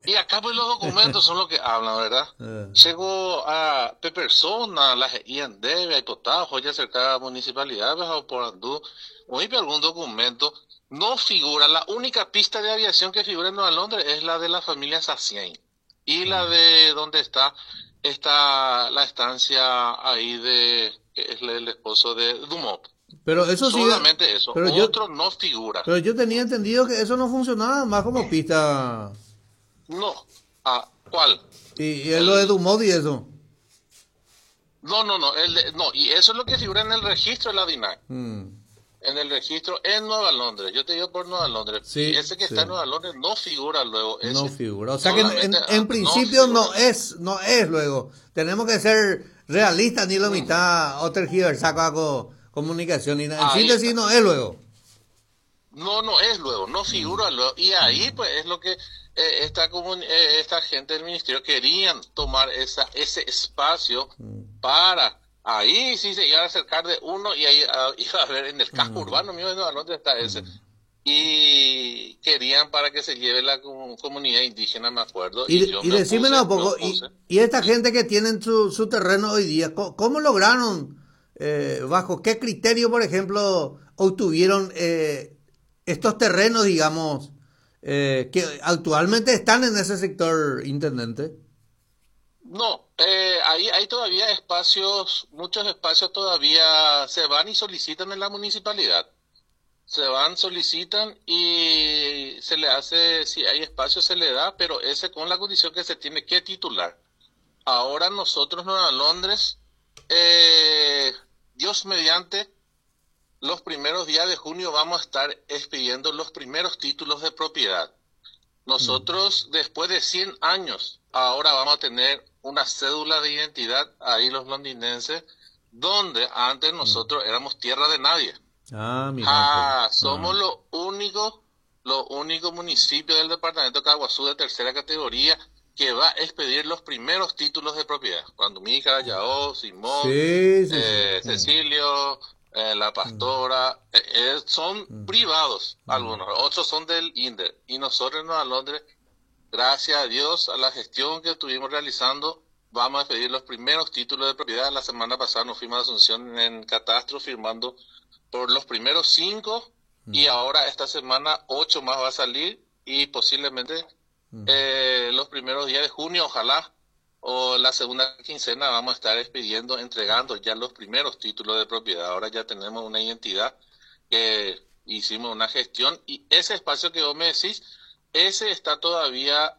Y acá pues los documentos son lo que hablan, ¿verdad? Eh, Llegó a persona, las INDB, hay potajo, ya cerca de la municipalidad, pues, o por andú, o hay algún documento, no figura, la única pista de aviación que figura en Nueva Londres es la de la familia Sacien, y la ah. de donde está la estancia ahí que es el esposo de Dumont. Pero eso sigue, Solamente eso, pero yo, otro no figura. pero yo tenía entendido que eso no funcionaba más como pista. No. ¿A cuál? Y es lo de El, Dumont y eso. no, no, no, no, y eso es lo que figura en el registro de la DINAC, Mm, en el registro en Nueva Londres. Yo te digo por Nueva Londres, y sí, ese que está en sí. Nueva Londres no figura luego, No ese figura. O sea que solamente en no principio figura. no es luego. Tenemos que ser realistas, ni la Mm, mitad o tergiversar con comunicación. Y en ahí síntesis está. no es luego. No, no es luego, no Mm, figura luego. Y ahí mm, pues es lo que esta gente del ministerio querían tomar ese espacio mm, para, ahí sí se iban a acercar de uno y ahí iba a ver en el casco mm, urbano mío de Nueva Londres está ese. mm. Y querían para que se lleve la comunidad indígena, me acuerdo, y yo Y me decímelo opuse, un poco, y esta gente que tienen su terreno hoy día, ¿cómo lograron, bajo qué criterio, por ejemplo, obtuvieron estos terrenos, digamos, que actualmente están en ese sector, intendente? No, ahí hay todavía espacios, muchos espacios todavía se van y solicitan en la municipalidad. Se van, solicitan y se le hace, si hay espacio se le da, pero ese con la condición que se tiene que titular. Ahora nosotros, Nueva Londres, Dios mediante, los primeros días de junio vamos a estar expidiendo los primeros títulos de propiedad. Mm, Nosotros, después de 100 años, ahora vamos a tener una cédula de identidad ahí los londinenses, donde antes mm. nosotros éramos tierra de nadie. Ah, mira un poco. Ah, Ah, somos los únicos municipios del departamento de Caguazú de tercera categoría que va a expedir los primeros títulos de propiedad. Cuando Mícara, Yao, Simón, sí, sí, sí. Mm, Cecilio, La mm, Pastora, son mm, privados mm. algunos, otros son del INDER. Y nosotros en Nueva Londres, gracias a Dios, a la gestión que estuvimos realizando, vamos a pedir los primeros títulos de propiedad. La semana pasada nos fuimos a Asunción en Catastro firmando por los primeros 5 y ahora esta semana 8 más va a salir y posiblemente los primeros días de junio, ojalá, o la segunda quincena vamos a estar expidiendo, entregando ya los primeros títulos de propiedad. Ahora ya tenemos una identidad que hicimos una gestión y ese espacio que vos me decís, ese está todavía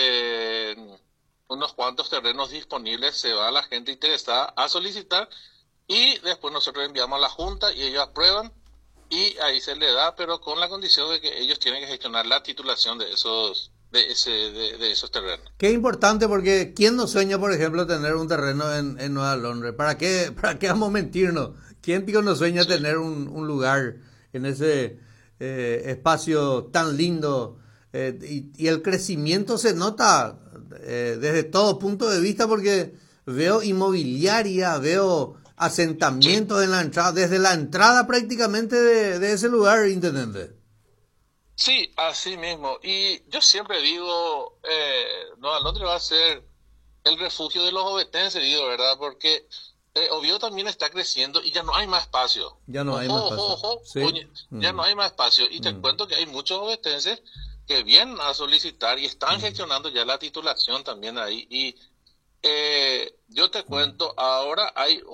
unos cuantos terrenos disponibles, se va la gente interesada a solicitar y después nosotros enviamos a la Junta y ellos aprueban y ahí se le da, pero con la condición de que ellos tienen que gestionar la titulación de esos terrenos. Qué importante porque ¿quién no sueña, por ejemplo, tener un terreno en Nueva Londres? ¿Para qué vamos a mentirnos? ¿Quién tío no sueña Sí, tener un lugar en ese espacio tan lindo? Y el crecimiento se nota desde todo punto de vista porque veo inmobiliaria, veo sí, asentamientos en la entrada, desde la entrada prácticamente de ese lugar, intendente. sí, así mismo. Y yo siempre digo, Nueva Londres va a ser el refugio de los ovetenses, digo, ¿verdad? Porque Oviedo también está creciendo y ya no hay más espacio. Ya no hay Ojo, más ojo, paso. ojo, Sí. oye, ya Mm, no hay más espacio. Y te mm, cuento que hay muchos ovetenses que vienen a solicitar y están mm, gestionando ya la titulación también ahí. Y yo te mm. cuento, ahora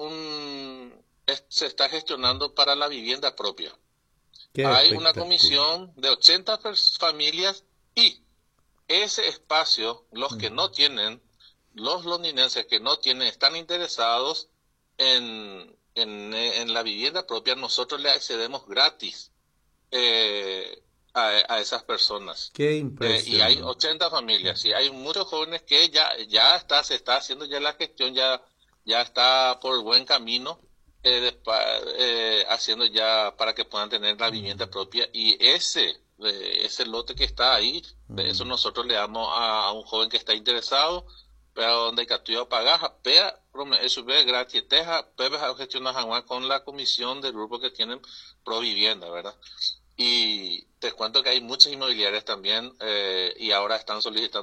se está gestionando para la vivienda propia. Qué Hay una espectáculo. comisión de 80 familias y ese espacio, los que Mm. no tienen, los londinenses que no tienen, están interesados en la vivienda propia, nosotros le accedemos gratis a esas personas. Qué Y hay impresionante. 80 familias, y hay muchos jóvenes que se está haciendo ya la gestión, ya está por buen camino, haciendo ya para que puedan tener la vivienda Mm, propia. Y ese lote que está ahí, de eso mm. nosotros le damos a un joven que está interesado, pero donde Catuya pagaja, pea, eso ve gratis, teja, pebes a gestionar con la comisión del grupo que tienen pro vivienda, ¿verdad? Y te cuento que hay muchas inmobiliarias también y ahora están solicitando